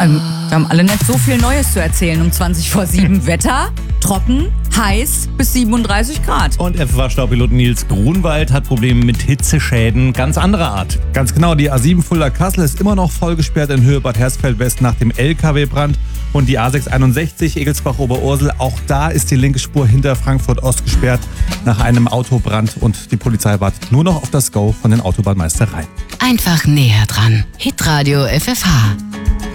Wir haben alle nicht so viel Neues zu erzählen um 7:20 Wetter, trocken, heiß bis 37 Grad. Und FFH-Staupilot Nils Grunwald hat Probleme mit Hitzeschäden ganz anderer Art. Ganz genau, die A7 Fulda-Kassel ist immer noch voll gesperrt in Höhe Bad Hersfeld-West nach dem LKW-Brand. Und die A661 Egelsbach-Oberursel, auch da ist die linke Spur hinter Frankfurt-Ost gesperrt nach einem Autobrand. Und die Polizei wartet nur noch auf das Go von den Autobahnmeistereien. Einfach näher dran. Hitradio FFH.